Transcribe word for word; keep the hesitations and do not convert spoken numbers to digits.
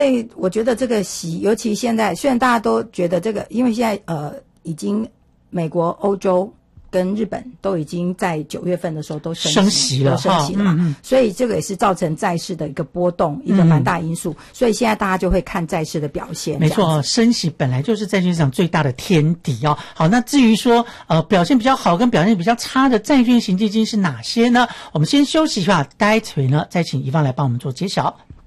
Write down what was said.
以我觉得这个息，尤其现在虽然大家都觉得这个，因为现在呃已经美国、欧洲跟日本都已经在九月份的时候都升息升息了， 升息了嘛、嗯嗯，所以这个也是造成债市的一个波动，一个蛮大因素、嗯。所以现在大家就会看债市的表现。 没错，升息本来就是债券市场最大的天敌哦。好，那至于说呃表现比较好跟表现比较差的债券型基金是哪些呢？我们先休息一下，待会呢再请宜芳来帮我们做揭晓。